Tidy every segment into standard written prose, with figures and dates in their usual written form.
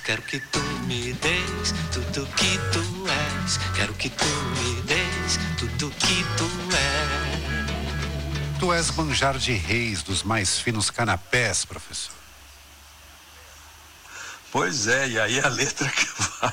Quero que tu me des tudo que tu és. Quero que tu me des tudo que tu és. Tu és manjar de reis dos mais finos canapés, professor. Pois é, e aí a letra que vai,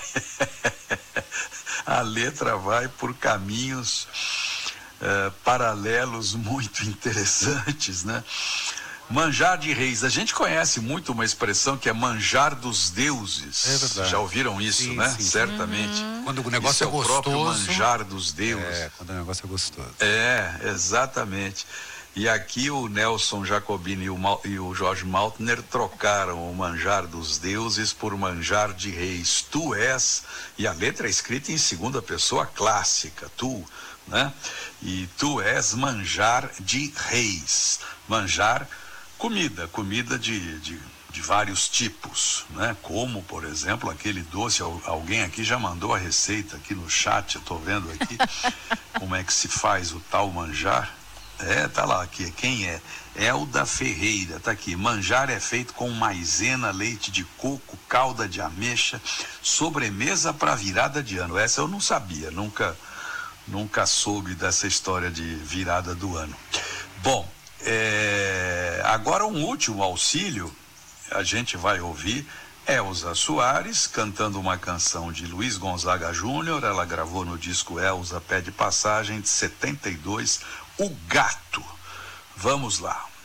a letra vai por caminhos paralelos muito interessantes, né? Manjar de reis, a gente conhece muito uma expressão que é manjar dos deuses. É verdade. Já ouviram isso, sim, né? Sim. Certamente. Quando o negócio isso é gostoso. O próprio manjar dos deuses. É, quando o negócio é gostoso. É, exatamente. E aqui o Nelson Jacobini e o Jorge Maltner trocaram o manjar dos deuses por manjar de reis. Tu és, e a letra é escrita em segunda pessoa clássica, tu, né? E tu és manjar de reis. Manjar, comida de vários tipos, né? Como, por exemplo, aquele doce, alguém aqui já mandou a receita aqui no chat, eu tô vendo aqui como é que se faz o tal manjar. Tá lá, aqui, quem é? Elda Ferreira, tá aqui. Manjar é feito com maisena, leite de coco, calda de ameixa, sobremesa para virada de ano. Essa eu não sabia, nunca soube dessa história de virada do ano. Bom, agora um último auxílio, a gente vai ouvir Elza Soares cantando uma canção de Luiz Gonzaga Júnior. Ela gravou no disco Elza Pede Passagem de 72, O Gato. Vamos lá.